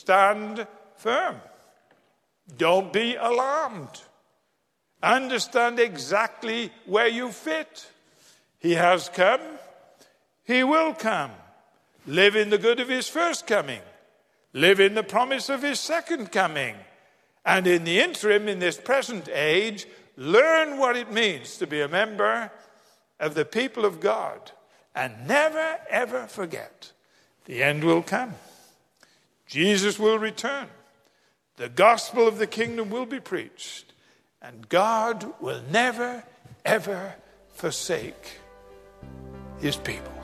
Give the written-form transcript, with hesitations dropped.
stand firm. Don't be alarmed. Understand exactly where you fit. He has come. He will come. Live in the good of his first coming. Live in the promise of his second coming. And in the interim, in this present age, learn what it means to be a member of the people of God. And never, ever forget, the end will come. Jesus will return. The gospel of the kingdom will be preached. And God will never, ever forsake his people.